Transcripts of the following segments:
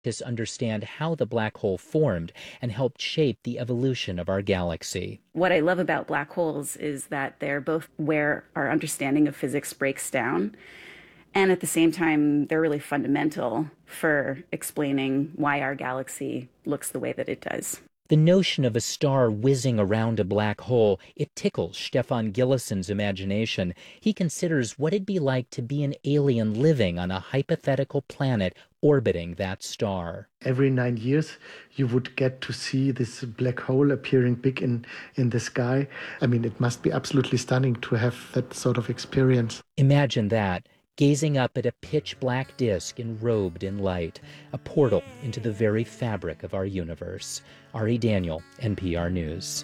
Scientists understand how the black hole formed and helped shape the evolution of our galaxy. What I love about black holes is that they're both where our understanding of physics breaks down, and at the same time, they're really fundamental for explaining why our galaxy looks the way that it does. The notion of a star whizzing around a black hole, it tickles Stefan Gillison's imagination. He considers what it'd be like to be an alien living on a hypothetical planet orbiting that star. Every 9 years, you would get to see this black hole appearing big in the sky. I mean, it must be absolutely stunning to have that sort of experience. Imagine that. Gazing up at a pitch-black disk enrobed in light, a portal into the very fabric of our universe. Ari Daniel, NPR News.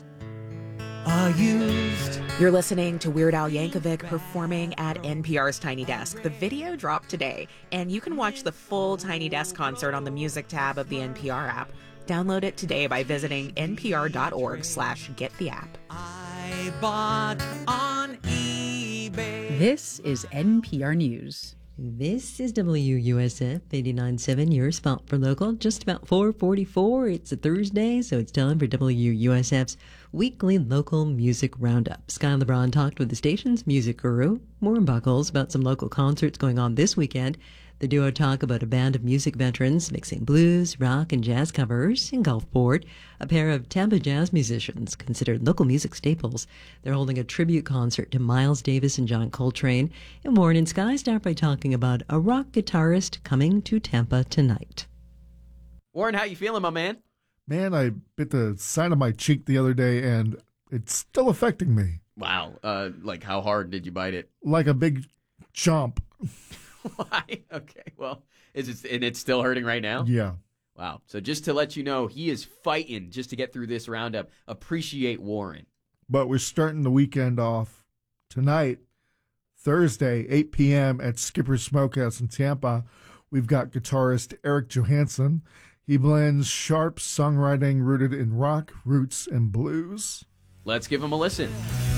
You're listening to Weird Al Yankovic performing at NPR's Tiny Desk. The video dropped today, and you can watch the full Tiny Desk concert on the music tab of the NPR app. Download it today by visiting npr.org/gettheapp. I bought on eBay. This is NPR News. This is WUSF 89.7, your spot for local. Just about 4:44. It's a Thursday, so it's time for WUSF's weekly local music roundup. Sky LeBron talked with the station's music guru, Warren Buckles, about some local concerts going on this weekend. The duo talk about a band of music veterans mixing blues, rock, and jazz covers in Gulfport. A pair of Tampa jazz musicians considered local music staples. They're holding a tribute concert to Miles Davis and John Coltrane. And Warren and Sky start by talking about a rock guitarist coming to Tampa tonight. Warren, how you feeling, my man? Man, I bit the side of my cheek the other day, and it's still affecting me. Wow. Like how hard did you bite it? Like a big chomp. Why? Okay. Well, it's still hurting right now? Yeah. Wow. So just to let you know, he is fighting just to get through this roundup. Appreciate Warren. But we're starting the weekend off tonight, Thursday, 8 p.m. at Skipper's Smokehouse in Tampa. We've got guitarist Eric Johansson. He blends sharp songwriting rooted in rock, roots, and blues. Let's give him a listen.